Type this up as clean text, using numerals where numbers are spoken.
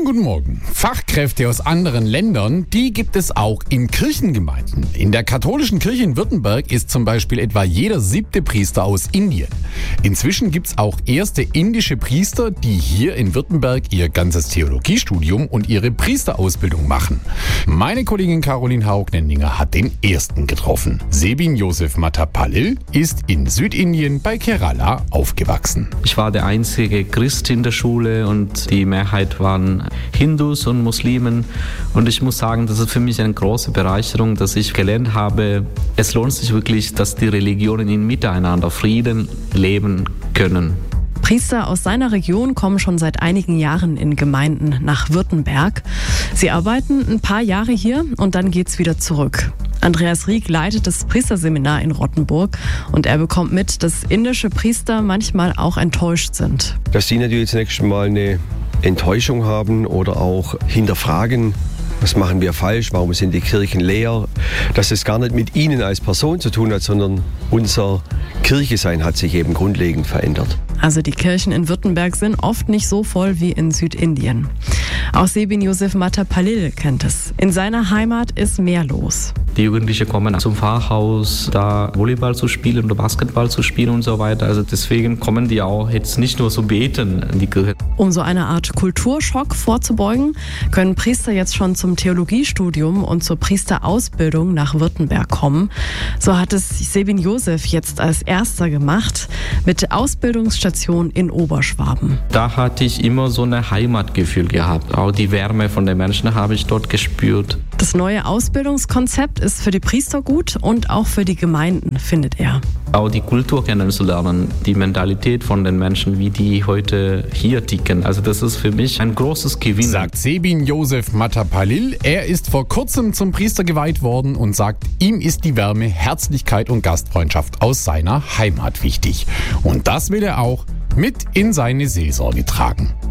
guten Morgen. Fachkräfte aus anderen Ländern, die gibt es auch in Kirchengemeinden. In der katholischen Kirche in Württemberg ist zum Beispiel etwa jeder 7. Priester aus Indien. Inzwischen gibt es auch erste indische Priester, die hier in Württemberg ihr ganzes Theologiestudium und ihre Priesterausbildung machen. Meine Kollegin Caroline Haug-Nendinger hat den ersten getroffen. Sebin Josef Mattapalil ist in Südindien bei Kerala aufgewachsen. Ich war der einzige Christ in der Schule und die Mehrheit waren Hindus und Muslimen. Und ich muss sagen, das ist für mich eine große Bereicherung, dass ich gelernt habe, es lohnt sich wirklich, dass die Religionen in Miteinander Frieden leben können. Priester aus seiner Region kommen schon seit einigen Jahren in Gemeinden nach Württemberg. Sie arbeiten ein paar Jahre hier und dann geht's wieder zurück. Andreas Rieck leitet das Priesterseminar in Rottenburg und er bekommt mit, dass indische Priester manchmal auch enttäuscht sind. Dass sie natürlich zunächst mal eine Enttäuschung haben oder auch hinterfragen, was machen wir falsch, warum sind die Kirchen leer, dass es gar nicht mit ihnen als Person zu tun hat, sondern unser Kirchesein hat sich eben grundlegend verändert. Also die Kirchen in Württemberg sind oft nicht so voll wie in Südindien. Auch Sebin Josef Mattapalil kennt es. In seiner Heimat ist mehr los. Die Jugendlichen kommen zum Pfarrhaus, da Volleyball zu spielen oder Basketball zu spielen und so weiter. Also deswegen kommen die auch jetzt nicht nur so beten in die Kirche. Um so eine Art Kulturschock vorzubeugen, können Priester jetzt schon zum Theologiestudium und zur Priesterausbildung nach Württemberg kommen. So hat es Sebin Josef jetzt als erster gemacht mit Ausbildungsstation in Oberschwaben. Da hatte ich immer so ein Heimatgefühl gehabt. Auch die Wärme von den Menschen habe ich dort gespürt. Das neue Ausbildungskonzept ist für die Priester gut und auch für die Gemeinden, findet er. Auch die Kultur kennenzulernen, die Mentalität von den Menschen, wie die heute hier ticken. Also das ist für mich ein großes Gewinn. Sagt Sebin Josef Mattapalil. Er ist vor kurzem zum Priester geweiht worden und sagt, ihm ist die Wärme, Herzlichkeit und Gastfreundschaft aus seiner Heimat wichtig. Und das will er auch mit in seine Seelsorge tragen.